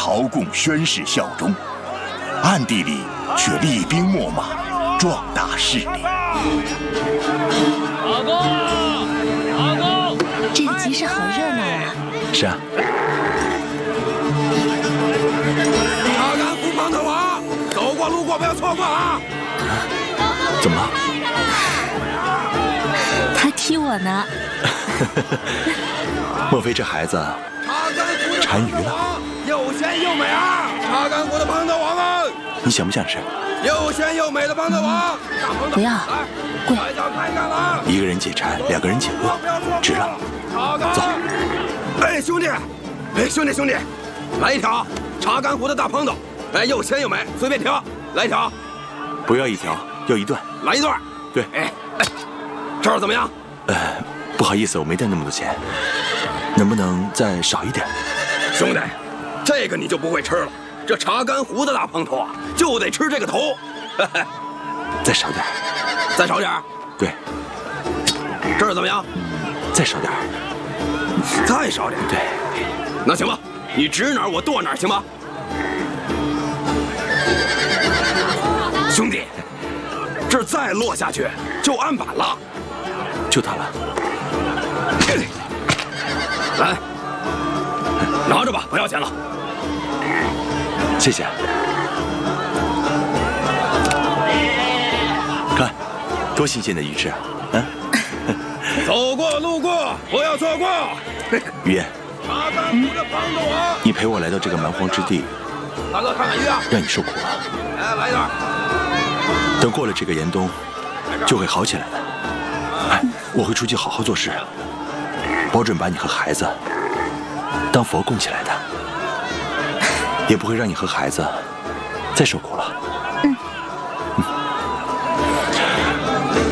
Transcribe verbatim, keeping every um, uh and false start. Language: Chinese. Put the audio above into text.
朝贡宣誓效忠，暗地里却厉兵秣马，壮大势力。 阿公，阿公， 这个集市好热闹啊！ 是啊。 查干湖胖头王，走过路过不要错过啊！ 怎么了？ 他踢我呢。 莫非这孩子单于了？ 又鲜又美啊！查干湖的胖头王啊！ 你想不想吃？ 又鲜又美的胖头王， 不要，贵。 一个人解馋，两个人解饿，值了。走。 哎，兄弟，哎，兄弟兄弟，来一条查干湖的大胖头，哎，又鲜又美，随便挑，来一条。 不要一条，要一段。 来一段。 对。 哎哎，这儿怎么样？ 呃，不好意思，我没带那么多钱，能不能再少一点？ 兄弟，这个你就不会吃了。这查干湖的大胖头啊，就得吃这个头。 再少点。 再少点。 对。 这儿怎么样？ 再少点。 再少点。 对。 那行吧，你指哪儿我剁哪儿，行吗？兄弟，这再落下去就案板了。 就他了。 来，拿着吧，不要钱了。 谢谢。看，多新鲜的鱼翅啊！啊， 走过路过不要错过。 于燕， 嗯， 你陪我来到这个蛮荒之地， 大哥看看鱼啊， 让你受苦了。 来，来一段。 等过了这个严冬，就会好起来的。哎，我会出去好好做事，保准把你和孩子当佛供起来的，也不会让你和孩子再受苦了。